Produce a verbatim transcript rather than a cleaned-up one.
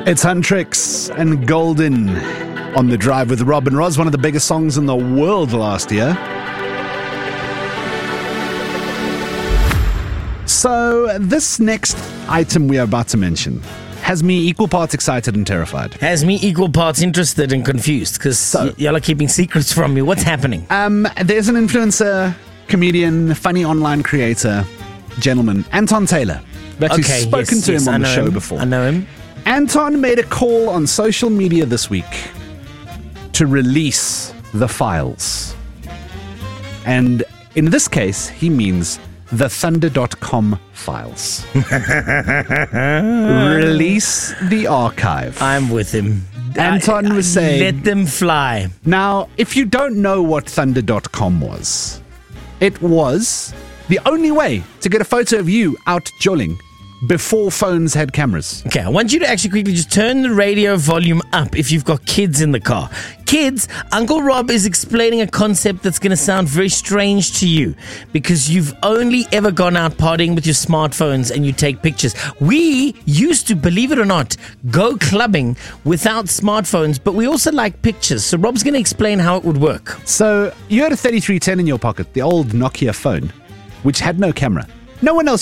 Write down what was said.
It's Huntrix and Golden on The Drive with Rob and Roz, one of the biggest songs in the world last year. So this next item we are about to mention has me equal parts excited and terrified. Has me equal parts interested and confused because So- y- y'all are keeping secrets from me. What's happening? Um, there's an influencer, comedian, funny online creator, gentleman, Anton Taylor. I've actually Okay, spoken yes, to yes, him I on the know show him. before. I know him. Anton made a call on social media this week to release the files. And in this case, he means the thunder dot com files. Release the archive. I'm with him. Anton I- I- was saying- let them fly. Now, if you don't know what thunder dot com was, it was the only way to get a photo of you out jolling before phones had cameras. Okay, I want you to actually quickly just turn the radio volume up if you've got kids in the car. Kids, Uncle Rob is explaining a concept that's going to sound very strange to you because you've only ever gone out partying with your smartphones and you take pictures. We used to, believe it or not, go clubbing without smartphones, but we also like pictures. So Rob's going to explain how it would work. So you had a thirty-three ten in your pocket, the old Nokia phone, which had no camera. No one else